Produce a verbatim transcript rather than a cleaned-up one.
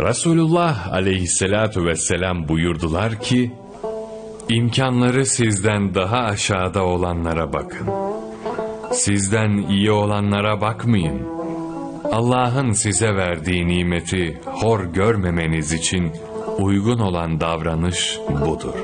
Resulullah aleyhissalatu vesselam buyurdular ki, İmkanları sizden daha aşağıda olanlara bakın. Sizden iyi olanlara bakmayın. Allah'ın size verdiği nimeti hor görmemeniz için uygun olan davranış budur.